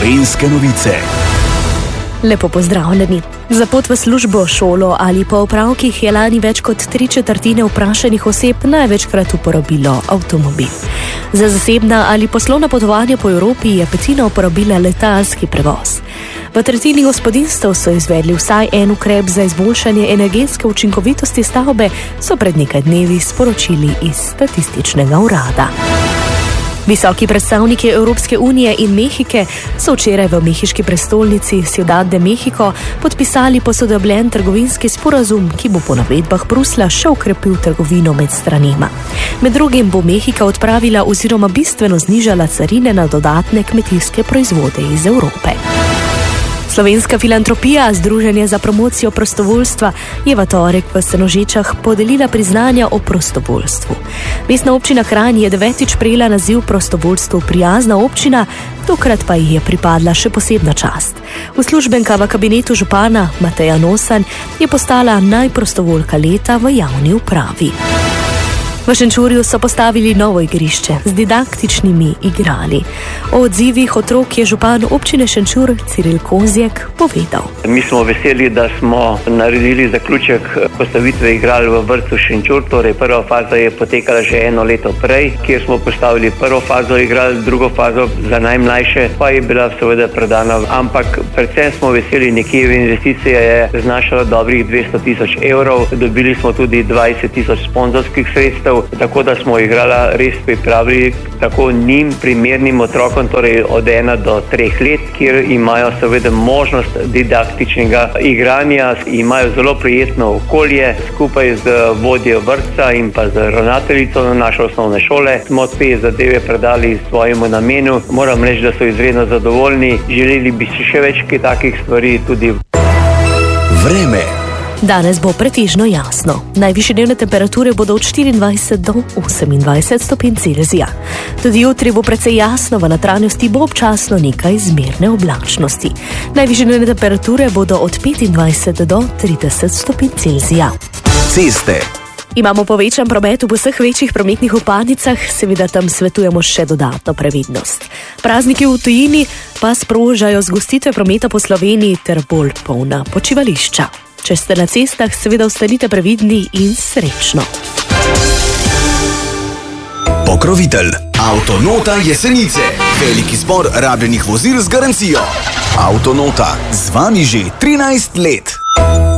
Slovenske novice. Lepo pozdravljeni. Za pot v službo, šolo ali po opravkih je lani več kot 3/4 vprašanih oseb največkrat uporabilo avtomobil. Za zasebna ali poslovna potovanja po Evropi je petina uporabila letalski prevoz. V tretjini gospodinjstev so izvedli vsaj en ukrep za izboljšanje energetske učinkovitosti stavbe, so pred nekaj dnevi sporočili iz Statističnega urada. Visoki predstavniki Evropske unije in Mehike so včeraj v mehiški prestolnici Ciudad de México podpisali posodobljen trgovinski sporazum, ki bo po navedbah Bruslja še okrepil trgovino med stranima. Med drugim bo Mehika odpravila oziroma bistveno znižala carine na dodatne kmetijske proizvode iz Evrope. Slovenska filantropija, Združenje za promocijo prostovoljstva, je v torek v Senožečah podelila priznanja o prostovoljstvu. Mestna občina Kranj je 9. prejela naziv prostovoljstvu prijazna občina, tokrat pa ji je pripadla še posebna čast. Uslužbenka v kabinetu župana Mateja Nosan je postala najprostovoljka leta v javni upravi. V Šenčurju so postavili novo igrišče z didaktičnimi igrali. O odzivih otrok je župan občine Šenčur Ciril Kozjek povedal. Mi smo veseli, da smo naredili zaključek postavitve igral v vrtcu Šenčur, torej prva faza je potekala že eno leto prej, kjer smo postavili prvo fazo igral, drugo fazo za najmlajše pa je bila seveda predana, ampak predvsem smo veseli, nekje v investicija je znašala dobrih 200.000 evrov, dobili smo tudi 20.000 sponzorskih sredstev, tako da smo igrala res pripravili tako njim primernim otrokom, torej od 1 do 3 let, kjer imajo seveda možnost didaktičnega igranja, imajo zelo prijetno okolje, skupaj z vodjo vrtca in pa z ravnateljico naše osnovne šole smo te zadeve predali svojemu namenu. Moram reči, da so izredno zadovoljni, želeli bi si še več takih stvari tudi. Vreme. Danes bo pretežno jasno. Najvišje dnevne temperature bodo od 24 do 28 stopinj Celzija. Tudi jutri bo precej jasno, v notranjosti bo občasno nekaj zmerne oblačnosti. Najvišje dnevne temperature bodo od 25 do 30 stopinj Celzija. Ceste. Imamo povečan promet v vseh večjih prometnih vpadnicah, seveda tam svetujemo še dodatno previdnost. Prazniki v tujini pa sprožajo zgostitve prometa po Sloveniji ter bolj polna počivališča. Če ste na cestah, seveda ostanite previdni in srečno. Pokrovitelj Avtonota Jesenice. Veliki zbor rabljenih vozil z garancijo. Avtonota, z vami že 13 let.